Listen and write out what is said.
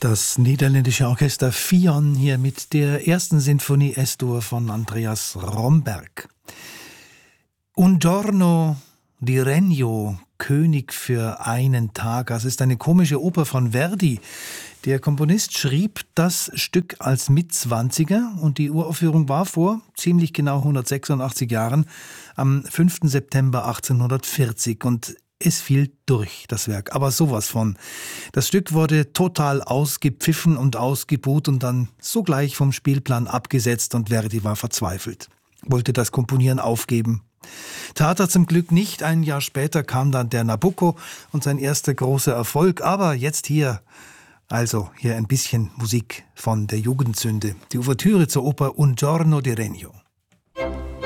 Das niederländische Orchester Fion hier mit der ersten Sinfonie S-Dur von Andreas Romberg. Un giorno di regno, König für einen Tag. Das ist eine komische Oper von Verdi. Der Komponist schrieb das Stück als Mitzwanziger und die Uraufführung war vor ziemlich genau 186 Jahren am 5. September 1840 und es fiel durch, das Werk, aber sowas von. Das Stück wurde total ausgepfiffen und ausgebuht und dann sogleich vom Spielplan abgesetzt und Verdi war verzweifelt. Wollte das Komponieren aufgeben. Tat er zum Glück nicht. Ein Jahr später kam dann der Nabucco und sein erster großer Erfolg. Aber jetzt hier ein bisschen Musik von der Jugendsünde. Die Ouvertüre zur Oper Un giorno di regno.